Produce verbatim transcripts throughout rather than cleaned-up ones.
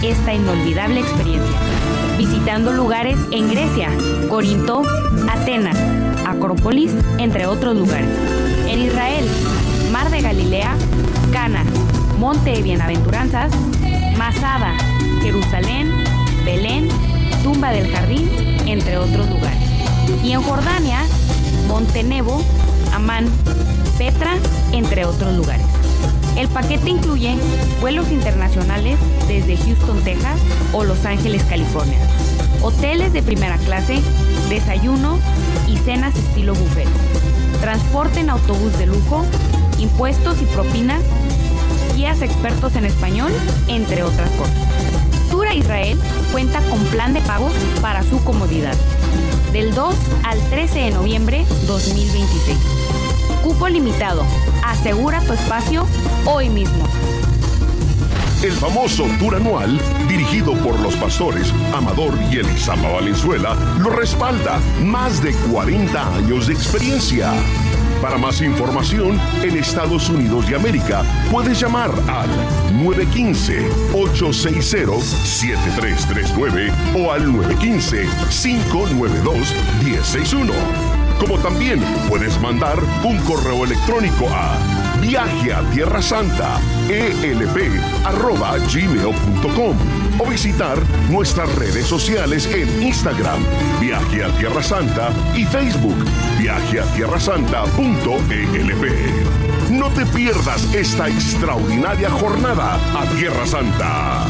esta inolvidable experiencia, visitando lugares en Grecia, Corinto, Atenas, Acrópolis, entre otros lugares. En Israel, Mar de Galilea, Cana, Monte de Bienaventuranzas, Masada, Jerusalén, Belén, Tumba del Jardín, entre otros lugares. Y en Jordania, Monte Nebo, Amán, Petra, entre otros lugares. El paquete incluye vuelos internacionales desde Houston, Texas o Los Ángeles, California, hoteles de primera clase, desayunos y cenas estilo buffet, transporte en autobús de lujo, impuestos y propinas, guías expertos en español, entre otras cosas. Tour a Israel cuenta con plan de pagos para su comodidad, del dos al trece de noviembre dos mil veintiséis. Cupo limitado. Asegura tu espacio hoy mismo. El famoso tour anual, dirigido por los pastores Amador y Elizama Valenzuela, lo respalda. Más de cuarenta años de experiencia. Para más información, en Estados Unidos de América, puedes llamar al nueve uno cinco, ocho seis cero, siete tres tres nueve o al nueve uno cinco, cinco nueve dos, uno cero seis uno. Como también puedes mandar un correo electrónico a viaje a tierra santa e l p arroba gmail punto com o visitar nuestras redes sociales en Instagram, Viaje a Tierra Santa, y Facebook, viaje a tierra santa punto e l p. No te pierdas esta extraordinaria jornada a Tierra Santa.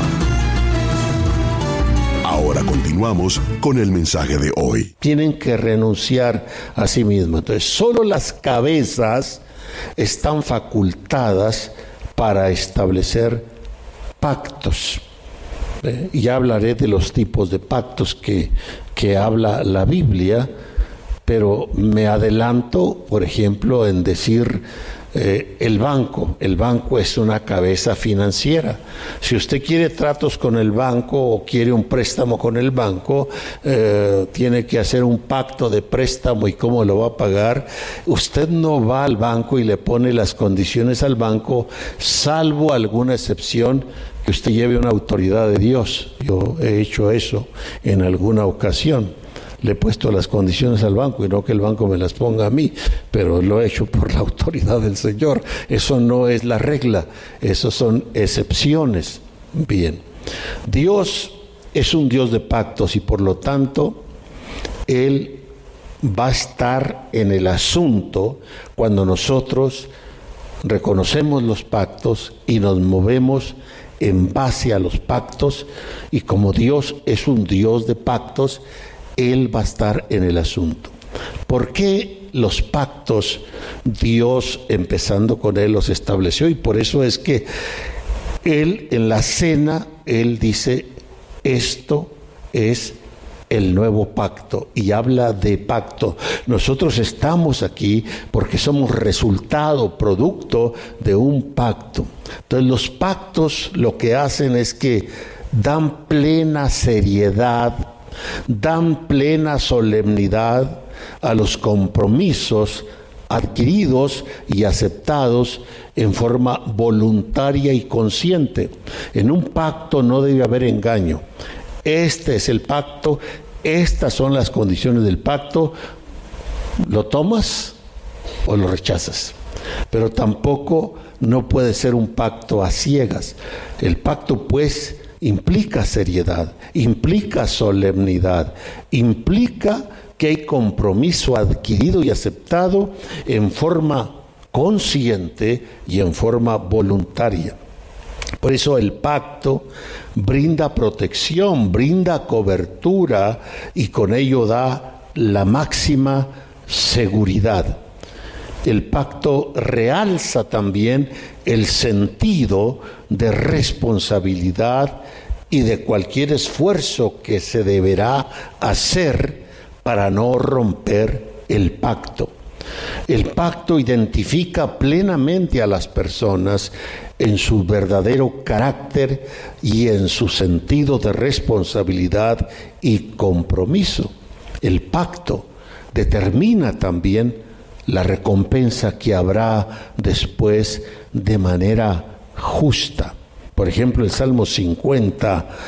Ahora continuamos con el mensaje de hoy. Tienen que renunciar a sí mismos. Entonces, solo las cabezas están facultadas para establecer pactos. Eh, ya hablaré de los tipos de pactos que, que habla la Biblia, pero me adelanto, por ejemplo, en decir eh, el banco. El banco es una cabeza financiera. Si usted quiere tratos con el banco o quiere un préstamo con el banco, eh, tiene que hacer un pacto de préstamo y cómo lo va a pagar. Usted no va al banco y le pone las condiciones al banco, salvo alguna excepción, que usted lleve una autoridad de Dios. Yo he hecho eso en alguna ocasión. Le he puesto las condiciones al banco y no que el banco me las ponga a mí, pero lo he hecho por la autoridad del Señor. Eso no es la regla, eso son excepciones. Bien, Dios es un Dios de pactos y por lo tanto Él va a estar en el asunto cuando nosotros reconocemos los pactos y nos movemos en base a los pactos, y como Dios es un Dios de pactos, Él va a estar en el asunto. ¿Por qué los pactos Dios, empezando con Él, los estableció? Y por eso es que Él en la cena, Él dice, esto es el nuevo pacto, y habla de pacto. Nosotros estamos aquí porque somos resultado, producto de un pacto. Entonces los pactos lo que hacen es que dan plena seriedad, dan plena solemnidad a los compromisos adquiridos y aceptados en forma voluntaria y consciente. En un pacto no debe haber engaño. Este es el pacto, estas son las condiciones del pacto, ¿lo tomas o lo rechazas? Pero tampoco no puede ser un pacto a ciegas. El pacto, pues, implica seriedad, implica solemnidad, implica que hay compromiso adquirido y aceptado en forma consciente y en forma voluntaria. Por eso el pacto brinda protección, brinda cobertura y con ello da la máxima seguridad. El pacto realza también el sentido de responsabilidad y de cualquier esfuerzo que se deberá hacer para no romper el pacto. El pacto identifica plenamente a las personas en su verdadero carácter y en su sentido de responsabilidad y compromiso. El pacto determina también la recompensa que habrá después de manera justa. Por ejemplo, el Salmo cincuenta